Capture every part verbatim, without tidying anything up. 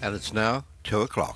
And it's now two o'clock.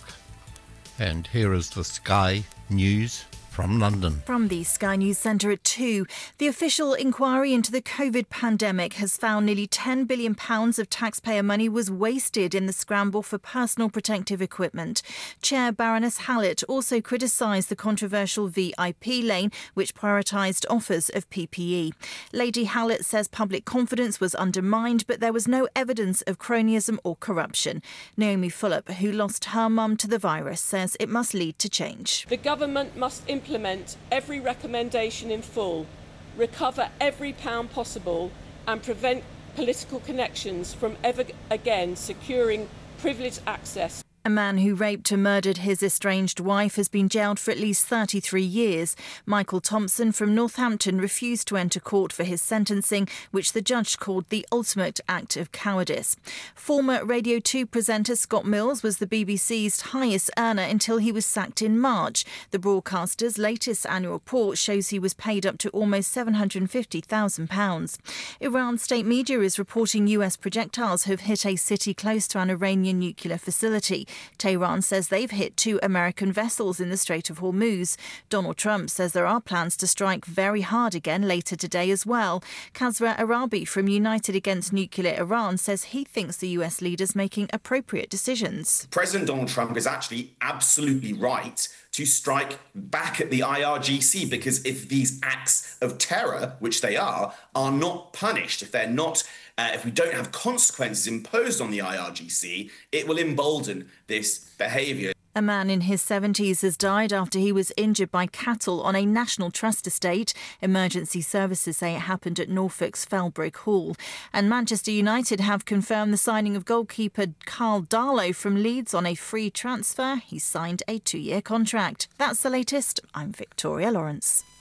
And here is the Sky News from London. From the Sky News Centre at two, the official inquiry into the COVID pandemic has found nearly ten billion pounds of taxpayer money was wasted in the scramble for personal protective equipment. Chair Baroness Hallett also criticised the controversial V I P lane, which prioritised offers of P P E. Lady Hallett says public confidence was undermined, but there was no evidence of cronyism or corruption. Naomi Fulop, who lost her mum to the virus, says it must lead to change. The government must implement Implement every recommendation in full, recover every pound possible and prevent political connections from ever again securing privileged access. A man who raped and murdered his estranged wife has been jailed for at least thirty-three years. Michael Thompson from Northampton refused to enter court for his sentencing, which the judge called the ultimate act of cowardice. Former Radio two presenter Scott Mills was the B B C's highest earner until he was sacked in March. The broadcaster's latest annual report shows he was paid up to almost seven hundred fifty thousand pounds. Iran state media is reporting U S projectiles have hit a city close to an Iranian nuclear facility. Tehran says they've hit two American vessels in the Strait of Hormuz. Donald Trump says there are plans to strike very hard again later today as well. Kazra Arabi from United Against Nuclear Iran says he thinks the U S leader's making appropriate decisions. President Donald Trump is actually absolutely right to strike back at the I R G C, because if these acts of terror, which they are, are not punished, if they're not, uh, if we don't have consequences imposed on the I R G C, it will embolden this behaviour. A man in his seventies has died after he was injured by cattle on a National Trust estate. Emergency services say it happened at Norfolk's Felbrick Hall. And Manchester United have confirmed the signing of goalkeeper Carl Darlow from Leeds on a free transfer. He signed a two-year contract. That's the latest. I'm Victoria Lawrence.